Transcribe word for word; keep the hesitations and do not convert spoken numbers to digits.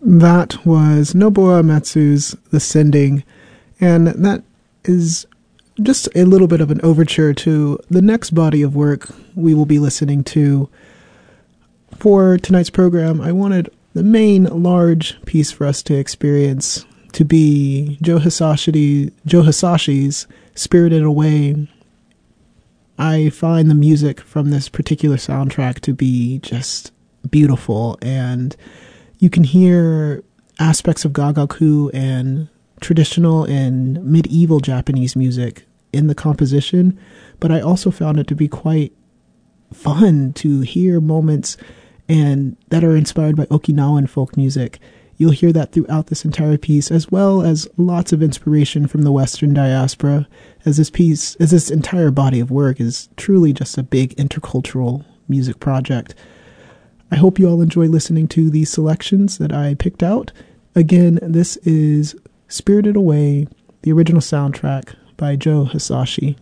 That was Nobuo Uematsu's The Sending, and that is just a little bit of an overture to the next body of work we will be listening to. For tonight's program, I wanted the main large piece for us to experience to be Joe Hisashi, Joe Hisashi's Spirited Away. I find the music from this particular soundtrack to be just beautiful, and you can hear aspects of gagaku and traditional and medieval Japanese music in the composition, but I also found it to be quite fun to hear moments and that are inspired by Okinawan folk music. You'll hear that throughout this entire piece, as well as lots of inspiration from the Western diaspora, as this piece, as this entire body of work is truly just a big intercultural music project. I hope you all enjoy listening to these selections that I picked out. Again, this is Spirited Away, the original soundtrack by Joe Hisashi.